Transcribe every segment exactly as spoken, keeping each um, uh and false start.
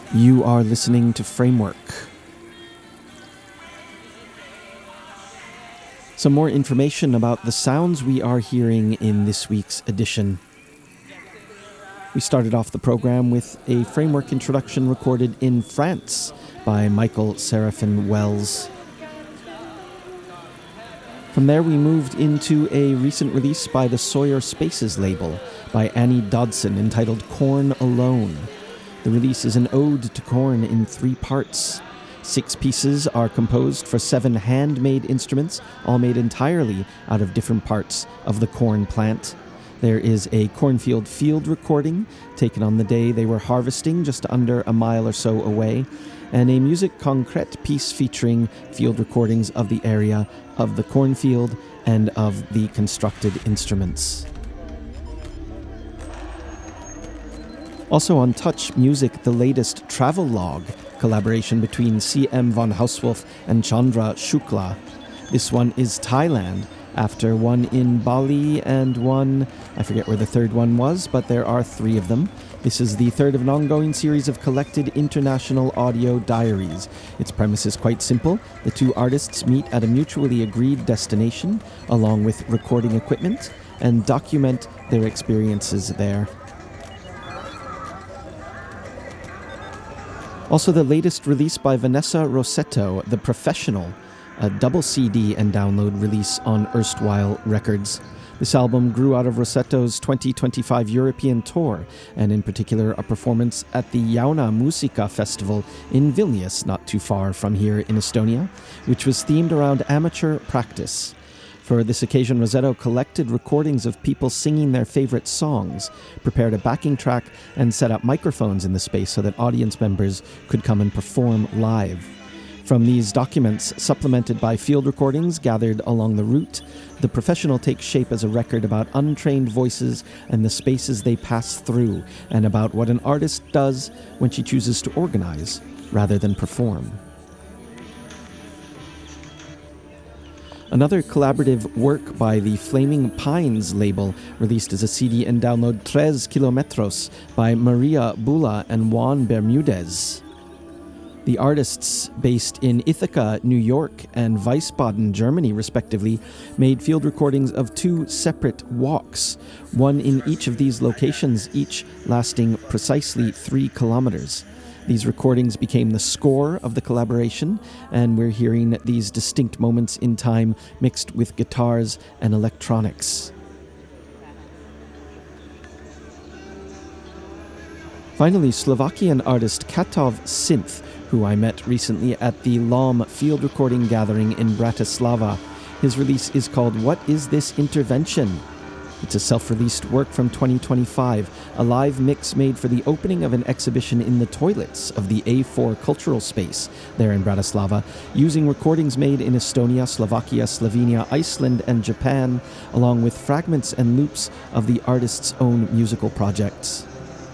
You are listening to Framework. Some more information about the sounds we are hearing in this week's edition. We started off the program with a Framework introduction recorded in France by Michael Seraphin Wells. From there we moved into a recent release by the Sawyer Spaces label by Annie Dodson entitled Corn Alone. The release is an ode to corn in three parts. Six pieces are composed for seven handmade instruments, all made entirely out of different parts of the corn plant. There is a cornfield field recording taken on the day they were harvesting just under a mile or so away, and a musique concrète piece featuring field recordings of the area of the cornfield and of the constructed instruments. Also on Touch Music, the latest Travelogue collaboration between C M von Hauswolf and Chandra Shukla. This one is Thailand, after one in Bali and one, I forget where the third one was, but there are three of them. This is the third of an ongoing series of collected international audio diaries. Its premise is quite simple. The two artists meet at a mutually agreed destination, along with recording equipment, and document their experiences there. Also, the latest release by Vanessa Rossetto, The Professional, a double C D and download release on Erstwhile Records. This album grew out of Rossetto's twenty twenty-five European tour, and in particular a performance at the Jauna Musica Festival in Vilnius, not too far from here in Estonia, which was themed around amateur practice. For this occasion, Rossetto collected recordings of people singing their favorite songs, prepared a backing track, and set up microphones in the space so that audience members could come and perform live. From these documents, supplemented by field recordings gathered along the route, The Professional takes shape as a record about untrained voices and the spaces they pass through, and about what an artist does when she chooses to organize rather than perform. Another collaborative work by the Flaming Pines label, released as a C D and download, Tres Kilometros by Maria Bula and Juan Bermudez. The artists, based in Ithaca, New York, and Wiesbaden, Germany, respectively, made field recordings of two separate walks, one in each of these locations, each lasting precisely three kilometers. These recordings became the score of the collaboration, and we're hearing these distinct moments in time mixed with guitars and electronics. Finally, Slovakian artist Katov Synth, who I met recently at the L O M field recording gathering in Bratislava. His release is called What Is This Intervention? It's a self-released work from twenty twenty-five, a live mix made for the opening of an exhibition in the toilets of the A four Cultural Space there in Bratislava, using recordings made in Estonia, Slovakia, Slovenia, Iceland, and Japan, along with fragments and loops of the artist's own musical projects.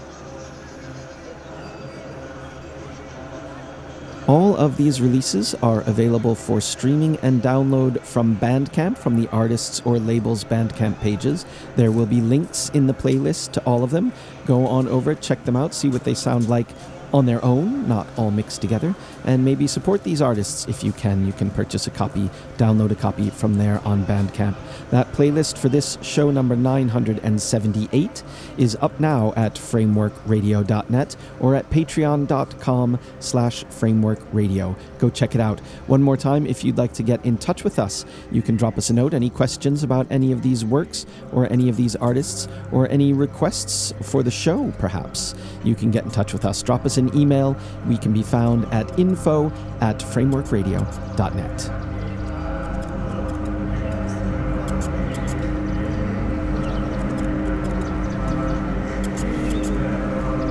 All of these releases are available for streaming and download from Bandcamp, from the artists' or labels' Bandcamp pages. There will be links in the playlist to all of them. Go on over, check them out, see what they sound like on their own, not all mixed together, and maybe support these artists if you can. You can purchase a copy, download a copy from there on Bandcamp. That playlist for this show number nine hundred seventy-eight is up now at framework radio dot net or at patreon.com slash frameworkradio. Go check it out. One more time, if you'd like to get in touch with us, you can drop us a note. Any questions about any of these works or any of these artists or any requests for the show, perhaps, you can get in touch with us. Drop us an email. We can be found at info at framework radio dot net.